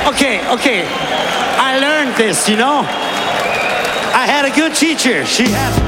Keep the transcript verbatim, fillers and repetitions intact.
Okay, okay. I learned this, you know? I had a good teacher. She had